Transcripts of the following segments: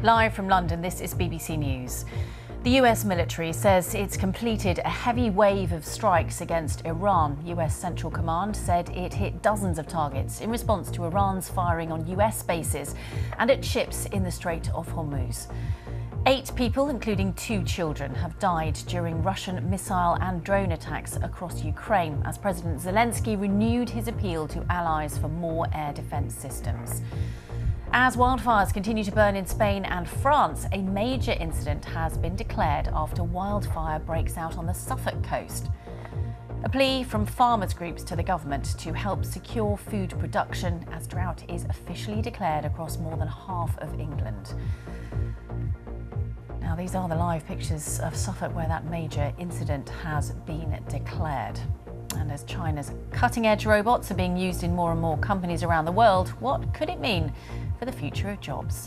Live from London, this is BBC News. The US military says it's completed a heavy wave of strikes against Iran. US Central Command said it hit dozens of targets in response to Iran's firing on US bases and at ships in the Strait of Hormuz. 8 people, including 2 children, have died during Russian missile and drone attacks across Ukraine as President Zelensky renewed his appeal to allies for more air defence systems. As wildfires continue to burn in Spain and France, a major incident has been declared after wildfire breaks out on the Suffolk coast. A plea from farmers' groups to the government to help secure food production as drought is officially declared across more than half of England. Now, these are the live pictures of Suffolk where that major incident has been declared. And as China's cutting-edge robots are being used in more and more companies around the world, what could it mean for the future of jobs?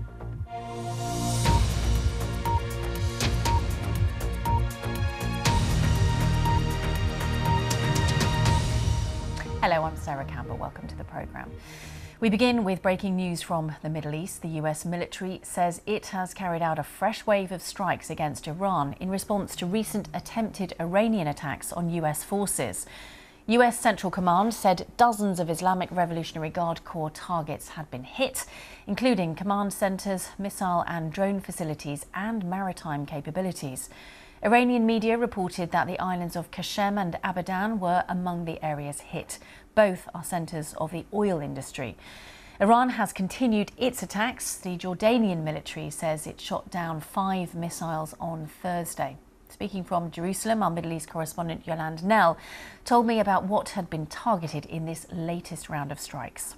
Hello, I'm Sarah Campbell. Welcome to the programme. We begin with breaking news from the Middle East. The US military says it has carried out a fresh wave of strikes against Iran in response to recent attempted Iranian attacks on US forces. US Central Command said dozens of Islamic Revolutionary Guard Corps targets had been hit, including command centres, missile and drone facilities and maritime capabilities. Iranian media reported that the islands of Qashem and Abadan were among the areas hit. Both are centres of the oil industry. Iran has continued its attacks. The Jordanian military says it shot down 5 missiles on Thursday. Speaking from Jerusalem, our Middle East correspondent Yolande Knell told me about what had been targeted in this latest round of strikes.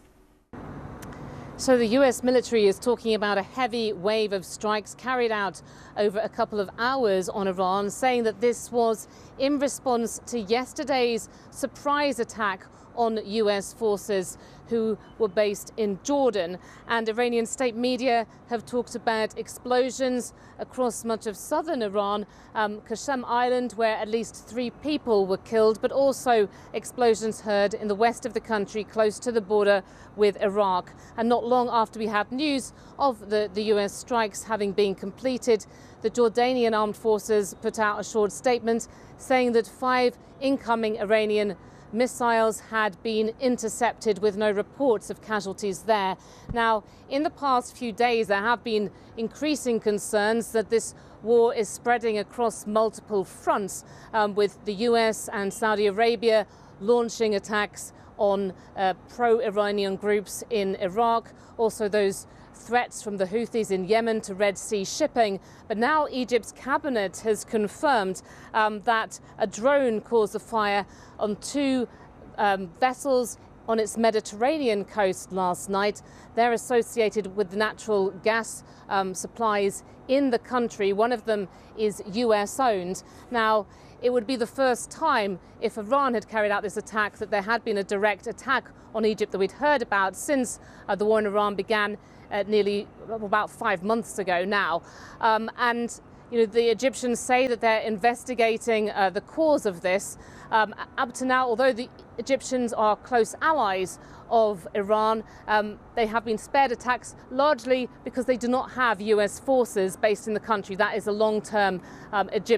So the US military is talking about a heavy wave of strikes carried out over a couple of hours on Iran, saying that this was in response to yesterday's surprise attack on US forces who were based in Jordan. And Iranian state media have talked about explosions across much of southern Iran, Qashem Island, where at least 3 people were killed, but also explosions heard in the west of the country close to the border with Iraq. And not long after we had news of the US strikes having been completed, the Jordanian armed forces put out a short statement saying that 5 incoming Iranian missiles had been intercepted with no reports of casualties there. Now, in the past few days, there have been increasing concerns that this war is spreading across multiple fronts, with the US and Saudi Arabia launching attacks on pro-Iranian groups in Iraq, also those threats from the Houthis in Yemen to Red Sea shipping. But now Egypt's cabinet has confirmed that a drone caused the fire on 2 vessels on its Mediterranean coast last night. They're associated with the natural gas supplies in the country. One of them is US owned. Now, it would be the first time, if Iran had carried out this attack, that there had been a direct attack on Egypt that we'd heard about since the war in Iran began nearly about 5 months ago now. And the Egyptians say that they're investigating the cause of this. Up to now, although the Egyptians are close allies of Iran, they have been spared attacks largely because they do not have US forces based in the country. That is a long-term Egyptian